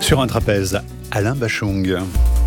Sur un trapèze, Alain Bachung.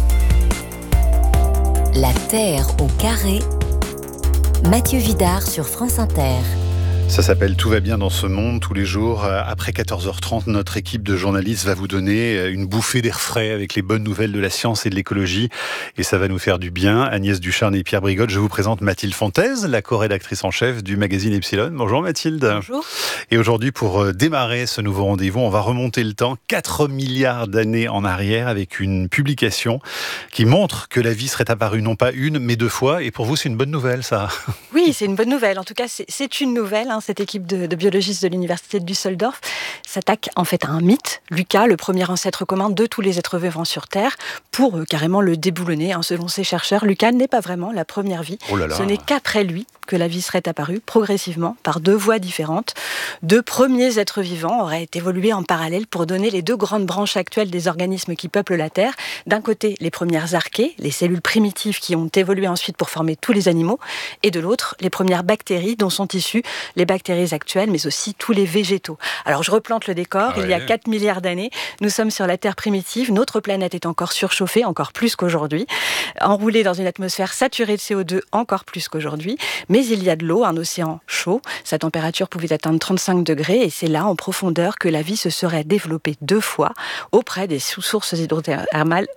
La Terre au carré, Mathieu Vidard sur France Inter. Ça s'appelle Tout va bien dans ce monde tous les jours. Après 14h30, notre équipe de journalistes va vous donner une bouffée d'air frais avec les bonnes nouvelles de la science et de l'écologie. Et ça va nous faire du bien. Agnès Ducharne et Pierre Brigotte, je vous présente Mathilde Fontaise, la co-rédactrice en chef du magazine Epsilon. Bonjour Mathilde. Bonjour. Et aujourd'hui, pour démarrer ce nouveau rendez-vous, on va remonter le temps 4 milliards d'années en arrière avec une publication qui montre que la vie serait apparue non pas une, mais 2 fois. Et pour vous, c'est une bonne nouvelle, ça? Oui, c'est une bonne nouvelle. En tout cas, c'est une nouvelle. Cette équipe de biologistes de l'université de Düsseldorf s'attaque en fait à un mythe, Lucas, le premier ancêtre commun de tous les êtres vivants sur Terre, pour carrément le déboulonner. Selon ces chercheurs, Lucas n'est pas vraiment la première vie. Oh là là. Ce n'est qu'après lui que la vie serait apparue progressivement par 2 voies différentes. 2 premiers êtres vivants auraient évolué en parallèle pour donner les 2 grandes branches actuelles des organismes qui peuplent la Terre. D'un côté, les premières archées, les cellules primitives qui ont évolué ensuite pour former tous les animaux, et de l'autre, les premières bactéries dont sont issues les bactéries actuelles, mais aussi tous les végétaux. Alors je replante le décor. Il y a 4 milliards d'années, nous sommes sur la Terre primitive. Notre planète est encore surchauffée, encore plus qu'aujourd'hui, enroulée dans une atmosphère saturée de CO2 encore plus qu'aujourd'hui. Mais il y a de l'eau, un océan chaud. Sa température pouvait atteindre 35 degrés et c'est là, en profondeur, que la vie se serait développée 2 fois auprès des sources hydrothermales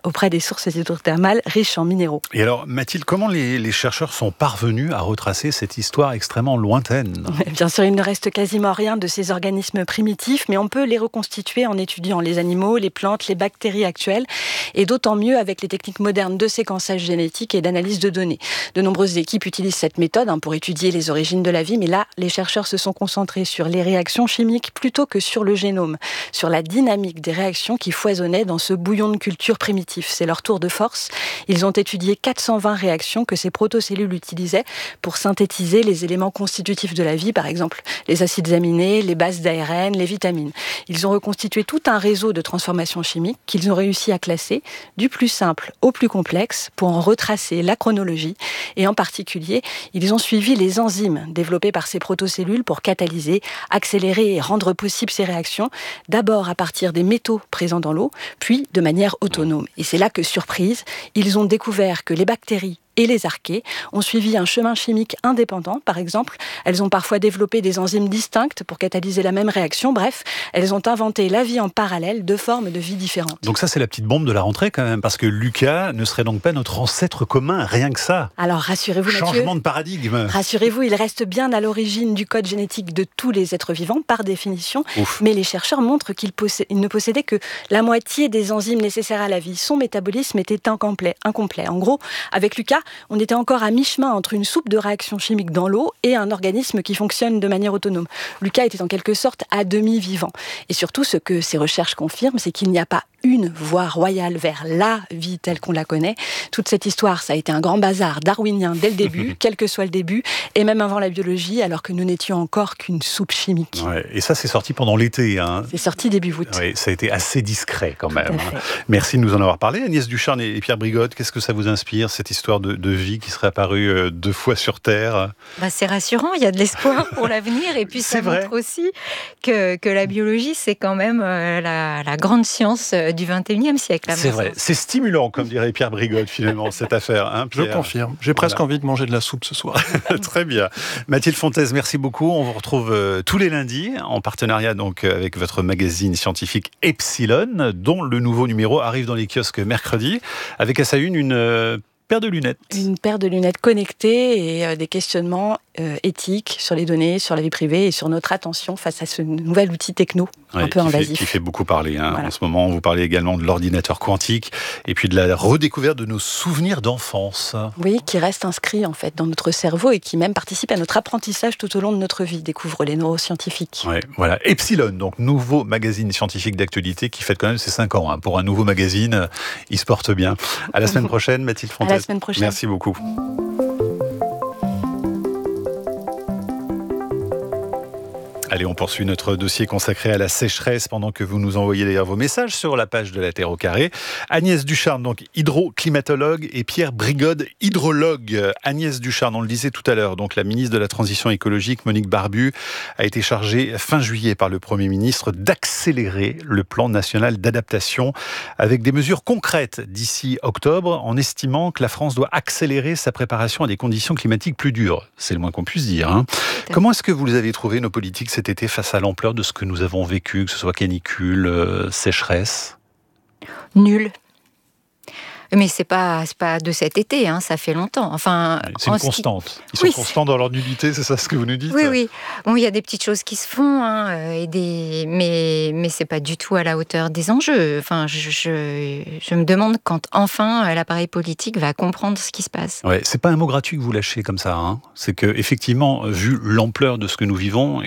riches en minéraux. Et alors, Mathilde, comment les chercheurs sont parvenus à retracer cette histoire extrêmement lointaine? Bien sûr, il ne reste quasiment rien de ces organismes primitifs, mais on peut les reconstituer en étudiant les animaux, les plantes, les bactéries actuelles, et d'autant mieux avec les techniques modernes de séquençage génétique et d'analyse de données. De nombreuses équipes utilisent cette méthode pour étudier les origines de la vie, mais là, les chercheurs se sont concentrés sur les réactions chimiques plutôt que sur le génome, sur la dynamique des réactions qui foisonnaient dans ce bouillon de culture primitif. C'est leur tour de force. Ils ont étudié 420 réactions que ces protocellules utilisaient pour synthétiser les éléments constitutifs de la vie, par exemple les acides aminés, les bases d'ARN, les vitamines. Ils ont reconstitué tout un réseau de transformations chimiques qu'ils ont réussi à classer du plus simple au plus complexe pour en retracer la chronologie. Et en particulier, ils ont suivi les enzymes développées par ces protocellules pour catalyser, accélérer et rendre possible ces réactions, d'abord à partir des métaux présents dans l'eau, puis de manière autonome. Et c'est là que, surprise, ils ont découvert que les bactéries et les archées ont suivi un chemin chimique indépendant. Par exemple, elles ont parfois développé des enzymes distinctes pour catalyser la même réaction. Bref, elles ont inventé la vie en parallèle, 2 formes de vie différentes. Donc ça, c'est la petite bombe de la rentrée quand même, parce que Lucas ne serait donc pas notre ancêtre commun, rien que ça. Alors rassurez-vous, Mathieu. Changement de paradigme. Rassurez-vous, il reste bien à l'origine du code génétique de tous les êtres vivants, par définition. Ouf. Mais les chercheurs montrent qu'il ne possédait que la moitié des enzymes nécessaires à la vie. Son métabolisme était incomplet. En gros, avec Lucas, on était encore à mi-chemin entre une soupe de réactions chimiques dans l'eau et un organisme qui fonctionne de manière autonome. Lucas était en quelque sorte à demi vivant. Et surtout, ce que ces recherches confirment, c'est qu'il n'y a pas une voie royale vers la vie telle qu'on la connaît. Toute cette histoire, ça a été un grand bazar darwinien dès le début, quel que soit le début, et même avant la biologie, alors que nous n'étions encore qu'une soupe chimique. Ouais, et ça, c'est sorti pendant l'été. C'est sorti début août. Oui, ça a été assez discret quand même. Tout à fait. Merci de nous en avoir parlé. Agnès Ducharne et Pierre Brigotte, qu'est-ce que ça vous inspire, cette histoire de vie qui serait apparue 2 fois sur Terre? C'est rassurant, il y a de l'espoir pour l'avenir. Et puis ça montre aussi que la biologie, c'est quand même la grande science du 21e siècle. C'est vrai, c'est stimulant, comme dirait Pierre Brigotte, finalement, cette affaire. Hein, Je confirme. J'ai presque envie de manger de la soupe ce soir. Très bien. Mathilde Fontaise, merci beaucoup. On vous retrouve tous les lundis, en partenariat donc avec votre magazine scientifique Epsilon, dont le nouveau numéro arrive dans les kiosques mercredi, avec à sa une paire de lunettes. Une paire de lunettes connectées et des questionnements éthiques sur les données, sur la vie privée et sur notre attention face à ce nouvel outil techno un peu invasif. Qui fait beaucoup parler. Voilà. En ce moment, vous parlez également de l'ordinateur quantique et puis de la redécouverte de nos souvenirs d'enfance. Oui, qui reste inscrit en fait dans notre cerveau et qui même participe à notre apprentissage tout au long de notre vie, découvrent les neuroscientifiques. Ouais, voilà. Epsilon, donc nouveau magazine scientifique d'actualité qui fête quand même ses 5 ans. Pour un nouveau magazine, il se porte bien. À la semaine prochaine, Mathilde Fontaise. À la semaine prochaine. Merci beaucoup. Allez, on poursuit notre dossier consacré à la sécheresse pendant que vous nous envoyez d'ailleurs vos messages sur la page de La Terre au Carré. Agnès Ducharne, donc hydroclimatologue, et Pierre Brigode, hydrologue. Agnès Ducharne, on le disait tout à l'heure, donc la ministre de la Transition écologique, Monique Barbu, a été chargée fin juillet par le Premier ministre d'accélérer le plan national d'adaptation avec des mesures concrètes d'ici octobre, en estimant que la France doit accélérer sa préparation à des conditions climatiques plus dures. C'est le moins qu'on puisse dire. Hein. Comment est-ce que vous avez trouvé nos politiques cet été face à l'ampleur de ce que nous avons vécu, que ce soit canicule, sécheresse? Nul. Mais c'est pas de cet été, hein, ça fait longtemps. Enfin, c'est une constante. Ils sont constants dans leur nullité, c'est ça ce que vous nous dites? Oui. Bon, il y a des petites choses qui se font, hein, mais c'est pas du tout à la hauteur des enjeux. Enfin, je me demande quand enfin l'appareil politique va comprendre ce qui se passe. Ouais, c'est pas un mot gratuit que vous lâchez comme ça. Hein. C'est que effectivement, vu l'ampleur de ce que nous vivons,